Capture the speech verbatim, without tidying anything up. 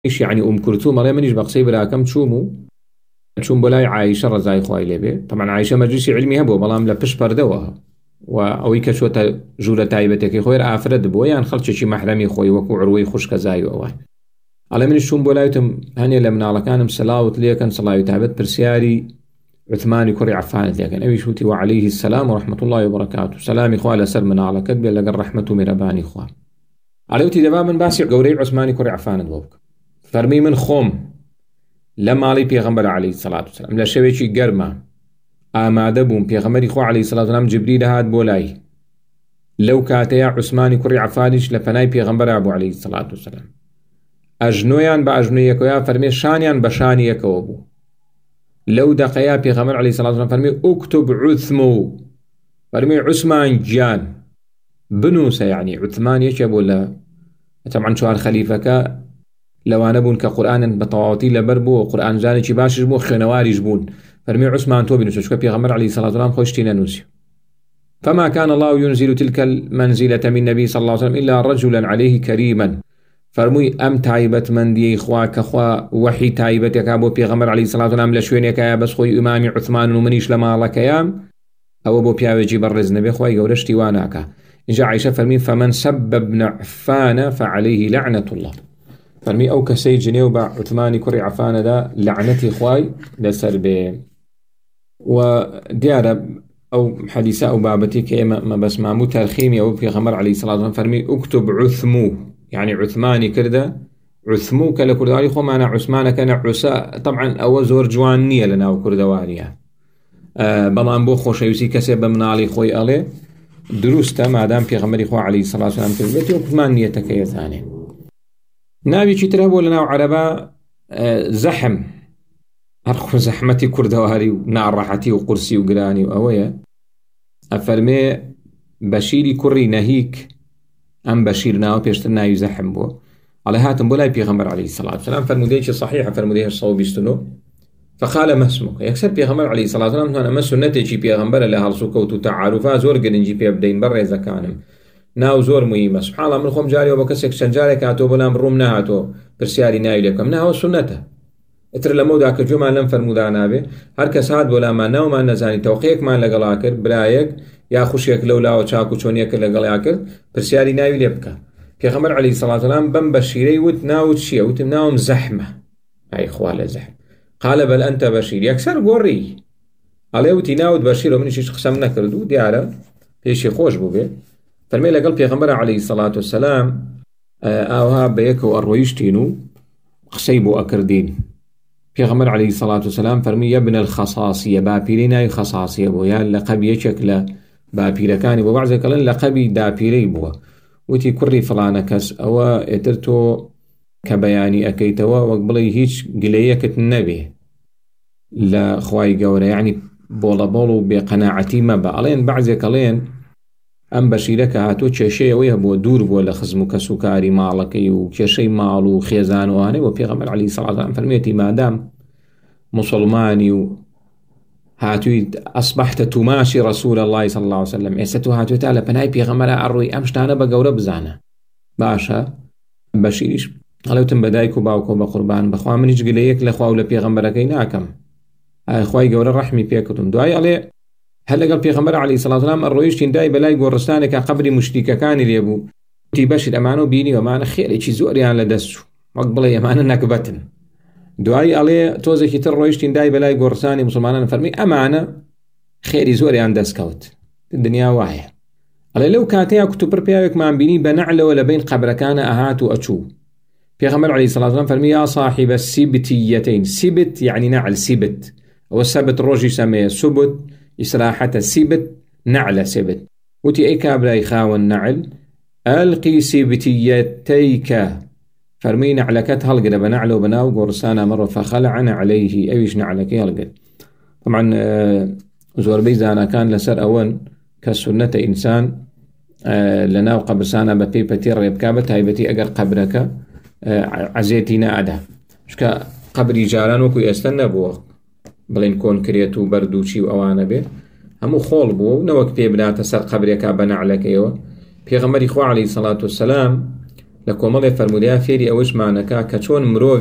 إيش يعني أم كلثوم الله منيش بقصي بلا كم تشومو تشوم بلاي عايشة رضاي خواي لبي. طبعا عايشة مجلسي علمي هبو بلام لا بش بردوها وأوي كشوتا جولة تايبتك خوير آفرد بو يعني خلش شي محرمي خوي وكو عروي خوش كزاي وأوي على من الشوم بلايتم هني لمن على كانم صلاة ليه كان صلاة تابت برسياري عثمان كري عفان لكن أبي شوتي وعليه السلام ورحمة الله وبركاته سلام إخوة لسر من على كتب لقى الرحمة ميرباني إخوة على وتي دبا من باسي قوري عثمان كري عفان دوبك فرمي من خوم لما علي بيغمبر عليه الصلاة والسلام لا شويشي قرما آماده بوم بيغمبر إخوة عليه الصلاة والسلام جبريل هاد بولاي لو كاتيا عثمان كري عفانش لفناي بيغمبر أبو عليه الصلاة والسلام أجنويان بأجنويكويا فرمي شانيان بشانيكو بو لو دقيا بيغمبر عليه الصلاة والسلام فرمي اكتب عثمو فرمي عثمان جان بنوسة يعني عثمان يشب ولا طبعا شوار خليفك لو أنا بون كقرآن بطواطي لبربو وقرآن جاني شي باش جبو خنواري جبون فرمي عثمان تو بنوسة شكو بيغمبر عليه الصلاة والسلام خوشتين نوسي فما كان الله ينزل تلك المنزلة من النبي صلى الله عليه وسلم إلا رجلا عليه كريما فرموي أم تايبت من دي إخوا كخوا وحي تايبتك أبو بيغمبر عليه الصلاة والسلام لشوينك يا بس خوي إمامي عثمان ومنيش لما الله كيام أو أبو بياوي برز نبي خوي قورشتي واناكا إن جاء عائشة فرمي فمن سب ابن عفان فعليه لعنة الله فرمي أو كسي جنيوبا عثماني كري عفان دا لعنتي خواي لسر بي وديارة أو حديثة أو بابتي كيما ما بس مامو ترخيمي أو بيغمبر عليه الصلاة والسلام فرمي اكتب عثمو يعني عثماني كرده عثمو كلا كردواري خو معنا عثمان كان عساء طبعا أو زور جوانية لنا وكردواريا أه بلان بو خوش يوسي كسب من علي خوي ألي دروسته ما دام في غمري خو عليه الصلاة والسلام كذبتي وعثمان نيتك يا ثاني نابي شي ترهبو لنا وعربا أه زحم أرخو زحمتي كردواري ونار راحتي وقرسي وقراني وأويا أفرمي بشيري كري نهيك أم بشير ناو بيشتنا يزحم بو على هاتم بولاي بيغمبر عليه الصلاة والسلام فرموديش صحيحة فرموديش صوب يستنو فقال ما اسمك يكسر بيغمبر عليه الصلاة والسلام أنا ما سنتي شي بيغمبر اللي هالسوكو وتعارفا زور قدنجي بيبدين برا إذا كانم ناو زور مهمة سبحان الله من خوم جاري وبكسك شنجاري كاتو بلام روم نهاتو برسياري نايو لكم ناو سنته اتر لمودا كجمع لم فرمودا نابي هركس هاد بولا ما ناو ما نزاني توقيك ما لقلاكر برايك يا خوشيك لولا وشاكو شونيك لقلاكر برسياري نايو لبكا بيغمبر عليه الصلاة والسلام بن بشيري وتناو تشي وتناوم زحمة أي إخوة زحمة قال بل أنت بشير يكسر قوري عليه وتناود بشير ومن شيش قسمنا كردو ديارة بيشي خوش بوبي فرمي لقل بيغمبر عليه الصلاة والسلام آوها بيكو أرويشتينو قسيبو أكردين بيغمبر عليه الصلاة والسلام فرمي يا ابن الخصاصية بابيرينا خصاصية بويا لقب يشكل بابيرا كان وبعض كلام لقبي دابيري بوا وتي كري فلانة كس أو اترتو كبياني أكيتوا وقبلي هيش قليك النبي لا خواي قورة يعني بولا بولو بقناعتي ما بقالين بعض كلام أم بشيرك هاتو تشي ويه بو دور ولا خزمك سكاري مالكي وكشي مالو خيزان وهاني وبيغمبر عليه الصلاة والسلام فرميتي ما دام مسلماني و هاتو أصبحت تماشي رسول الله صلى الله عليه وسلم إستو هاتو تعالى بناي بيغمبر أروي أمشتانا بقورة بزانا باشا بشيريش هلو تم بدايكو باوكو بقربان بخوا منيش قليك لخوا ولا بيغمبركي ناكم أخواي قورة رحمي بيكتم دعاي عليه هل قال بيغمبر عليه الصلاة والسلام الرويشتين داي بلاي قرستانك قبري مشتيكا كان ليبو تي بشر أمانو بيني ومانا خير إيشي زوري على دسو وقبلي أمانا نكبتن دعاي عليه توزكي ترويشتين داي بلاي قرساني مسلمانا فرمي أمانة خيري زوري عن دسكوت الدنيا واحية على لو كاتيا كتبر بياوك ما بيني بنعلى ولا بين قبركان أهاتو أتشو بيغمبر عليه الصلاة والسلام فرمي يا صاحب السبتيتين سبت يعني نعل سبت والسبت روجي سميه سبت إسراحة سبت نعل سبت وتي أي كابلا يخاون نعل ألقي سبتيتيك فرمي نعلكت هلقد بنعلو بناو قرسانا مرة فخلعنا عليه أيش نعلك يلقد طبعا زور بيزانا كان لسر أول كسنة إنسان لناو قبرسانا ببي بتير ريبكابت هاي بتي أقر قبرك عزيتينا أدا شكا قبري جاران وكو يستنى بو بلين كون كريتو بردوشي وأوانا به همو خول بو نوك بيبنا تسر قبريكا بنعلك يو بيغمبر إخوة عليه الصلاة والسلام لە کۆمەڵێ فەرمودەیە فێری ئەوەش مانەکە کە چۆن مرۆڤ